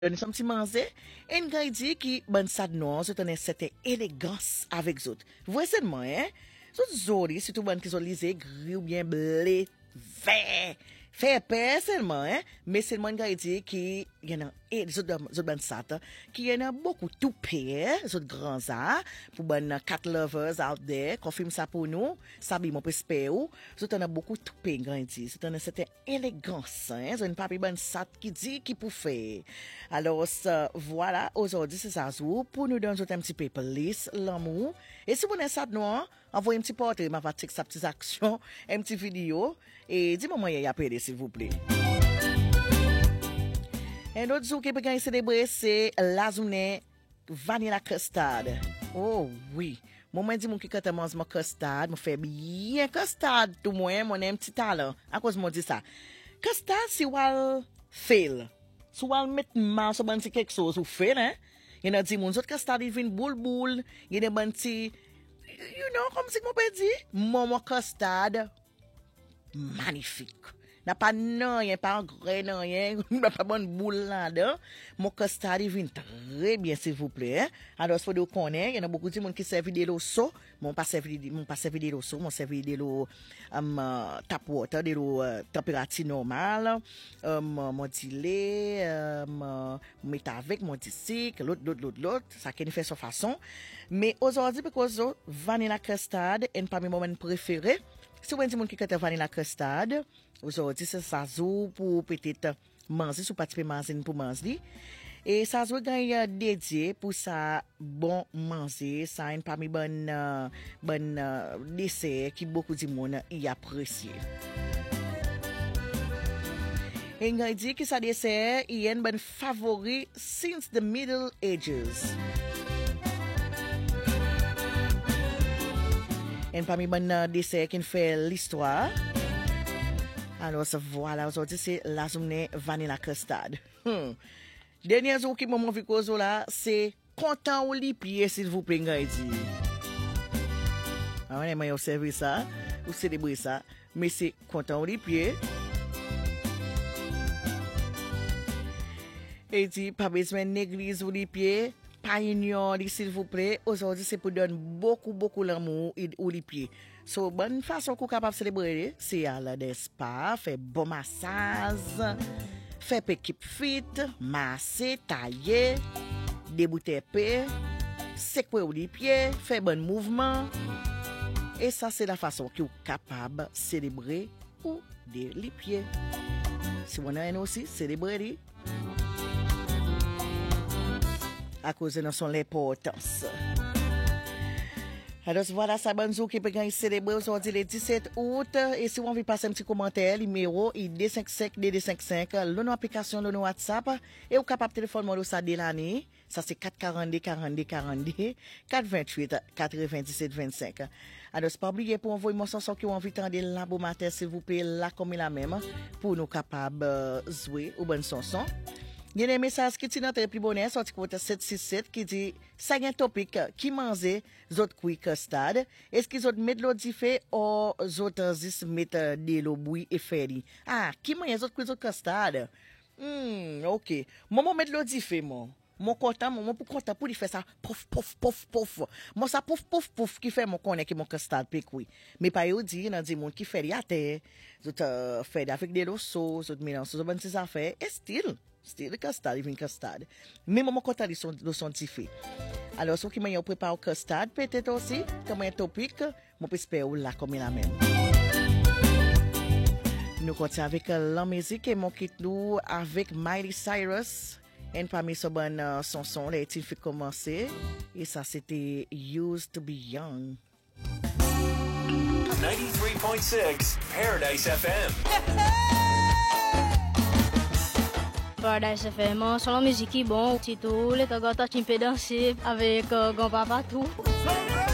Nous sommes petits manger et nous dit qui bonne sad non, c'est une certaine élégance avec autres. Voyez seulement hein. Tout zori surtout bonne qui sont lisé gris ou bien blé vert. Fait peur seulement hein, mais c'est le monde dit qui y en a et les autres bonnes sad qui y en a beaucoup tout père, les autres grands ça pour bonne cat lovers out there, confirme ça pour nous, ça bi mon espère ou, c'est en a beaucoup tout père grandi, c'est une certaine élégance hein, c'est une papi bonne sad qui dit qui pour faire. Alors voilà, aujourd'hui c'est ça pour nous donner un petit peu police l'amour et si vous n'êtes sad non, envoyez un petit portrait, ma va sa petite action, un petit vidéo et dis-moi moi y a appelé s'il vous plaît. Un autre jour qui peut célébrer, c'est la journée vanilla custard. Oh oui. Moi, je dis que quand je mange mon custard, je fais bien custard tout moi, mon un petit talent. À cause moi dis ça. Custard, si vous fail. Si vous mettez mal sur quelque chose, vous faites, hein? Il y a dit, mon autre custard, il vient boule. Il y a des petits, comme si mon père dit, mon custard, magnifique. N'a pas rien, pas un grain, rien, pas bonne boule là-dedans. Mon custard vient très bien, s'il vous plaît. Alors, il faut que vous connaissez, il y en a beaucoup de monde qui servent de l'eau chaud. Mon pas servi de l'eau chaud, mon servi de l'eau tap water, de l'eau température normale. Mon dilé, mon avec mon disic, l'autre. Ça qui fait sa façon. Mais aujourd'hui, parce que vanilla custard est parmi mes moments préférés. Si vous avez des gens qui ont vanilla custard, aujourd'hui, c'est ça pour peut-être manger, ou participer manger pour manger. Et ça est dédié pour ça bon manger, ça est parmi bon dessert qui beaucoup de monde y apprécie. Et on dit que ça dessert est un bon favori since the Middle Ages. Et parmi les desserts qui fait l'histoire. Alors, voilà, aujourd'hui, c'est la journée vanilla custard. Dernier jour qui m'a vu cause là, c'est content ou les pieds, s'il vous plaît, dit. Ah, on aime observer ça, ou célébrer ça, mais c'est content ou les pieds. Et dit, pas besoin d'église ou les pieds. Pas ignorer, s'il vous plaît. Aujourd'hui, c'est pour donner beaucoup l'amour ou les pieds. So, bonne façon qu'on est capable de célébrer, c'est aller dans spa, faire bon massage, faire équipe fit, masser, tailler, débouter paix, secouer les pieds, faire bon mouvement. Et ça, c'est la façon qu'on est capable de célébrer ou les pieds. Si vous en avez aussi, célébrez. À cause de son importance. Alors voilà, ça bonne jour qui peut gagner célébrer aujourd'hui le 17 août. Et si vous voulez passer un petit commentaire, numéro ID55 DD55, l'on application, l'on WhatsApp, et vous capable de téléphoner ça dès l'année. Ça c'est 442 42 42 428 97 25. Alors c'est pas oublier pour envoyer mon chanson qui ont envie d'entendre la bon matin, s'il vous plaît, là comme la même, pour nous capables jouer aux bonnes chansons. Il y a des messages qui sont très plus bonheur, sorti côté 767 qui dit ça y a un topic qui mange autres cuits custard. Est-ce qu'ils ont mettre l'eau diffé ou autres juste mettre de l'eau bouillie et ferry? Ah, qui mange autres cuits custard? OK. Moi mettre l'eau diffé moi. Mon content, moi pour content pour lui faire ça pouf. Moi ça pouf qui fait mon connaît que mon custard pique oui. Mais pas yo dit dans des monde qui fait à terre, autres fait avec de l'eau sauce, autres mélange sauce bonne ces affaires et still custard, even custard. Mais moi content de son diffé. Alors ceux qui m'ont préparé custard peut-être aussi comme un topic, moi espère là comme la même. Nous continuons avec la musique et mon quitte nous avec Miley Cyrus. Et parmi ce bon chanson, là, il fait commencer. Et ça, c'était Used to Be Young. 93.6 Paradise FM. Paradise FM, sur la musique qui est bon, tout, les temps, tu peux danser avec grand-papa, tout.